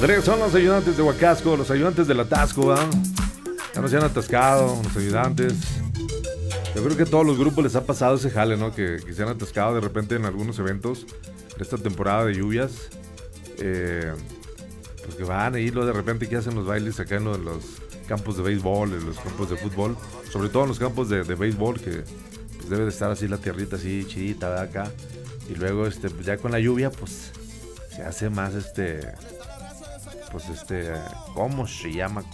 Son los ayudantes de Huacasco, los ayudantes del atasco, ¿verdad? Ya no se han atascado, los ayudantes. Yo creo que a todos los grupos les ha pasado ese jale, ¿no? Que se han atascado de repente en algunos eventos de esta temporada de lluvias. Pues que van ahí, luego de repente que hacen los bailes acá en los campos de béisbol, en los campos de fútbol. Sobre todo en los campos de béisbol, que pues debe de estar así la tierrita así chidita de acá. Y luego ya con la lluvia, pues se hace más ¿cómo se llama?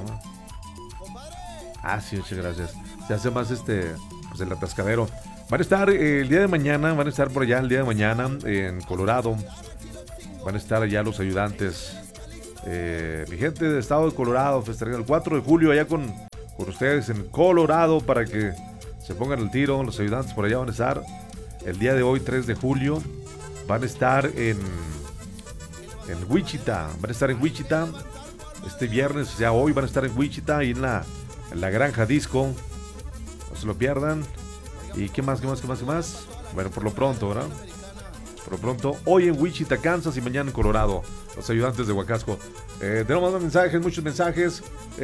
Ah, sí, muchas gracias. Se hace más pues el atascadero. Van a estar el día de mañana, van a estar por allá el día de mañana en Colorado. Van a estar allá los ayudantes. Mi gente del estado de Colorado festejarán el 4 de julio allá con ustedes en Colorado para que se pongan el tiro. Los ayudantes por allá van a estar. El día de hoy, 3 de julio, van a estar en Wichita. Van a estar en Wichita este viernes, o sea, hoy van a estar en Wichita y en la Granja Disco. No se lo pierdan. ¿Y qué más? Bueno, por lo pronto, ¿verdad? Por lo pronto, hoy en Wichita, Kansas y mañana en Colorado. Los ayudantes de Huacasco. Tenemos más mensajes, muchos mensajes.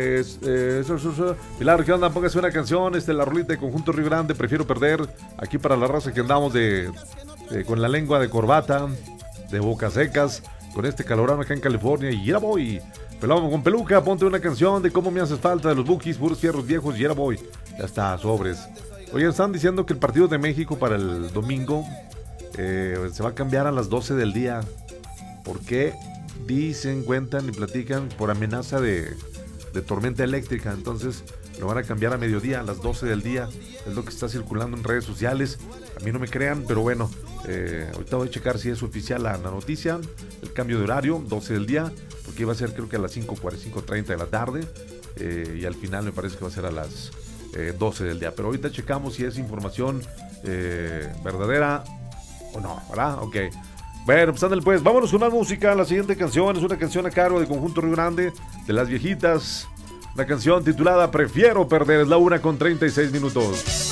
Pilar, ¿qué onda? Póngase una canción, la rolita de Conjunto Río Grande, Prefiero Perder. Aquí para la raza que andamos con la lengua de corbata, de bocas secas, con este calorón acá en California. Y ya voy. Pelado con peluca, ponte una canción de Cómo me haces falta de los Bukis, puros fierros viejos. Y ya voy. Ya está, sobres. Oigan, están diciendo que el partido de México para el domingo se va a cambiar a las 12 del día. ¿Por qué? Dicen, cuentan y platican por amenaza de tormenta eléctrica. Entonces lo van a cambiar a mediodía, a las 12 del día. Es lo que está circulando en redes sociales. A mí no me crean, pero bueno, ahorita voy a checar si es oficial la noticia. El cambio de horario, 12 del día, porque iba a ser creo que a las 5:30 de la tarde. Y al final me parece que va a ser a las 12 del día. Pero ahorita checamos si es información verdadera o no, ¿verdad? Ok. Bueno, pues ándale pues, vámonos con más música. La siguiente canción es una canción a cargo de Conjunto Río Grande, de las viejitas. Una canción titulada Prefiero Perder, es la 1:36.